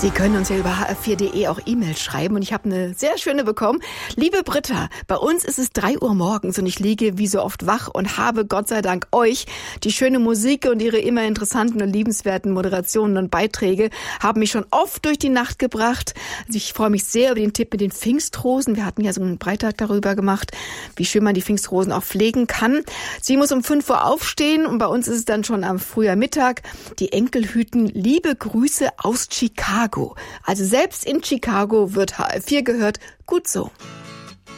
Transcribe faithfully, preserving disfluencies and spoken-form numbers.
Sie können uns ja über h f vier punkt de auch E-Mails schreiben und ich habe eine sehr schöne bekommen. Liebe Britta, bei uns ist es drei Uhr morgens und ich liege wie so oft wach und habe Gott sei Dank euch. Die schöne Musik und ihre immer interessanten und liebenswerten Moderationen und Beiträge haben mich schon oft durch die Nacht gebracht. Also ich freue mich sehr über den Tipp mit den Pfingstrosen. Wir hatten ja so einen Beitrag darüber gemacht, wie schön man die Pfingstrosen auch pflegen kann. Sie muss um fünf Uhr aufstehen und bei uns ist es dann schon am früher Mittag. Die Enkel hüten liebe Grüße aus Chicago. Also selbst in Chicago wird H F vier gehört. Gut so.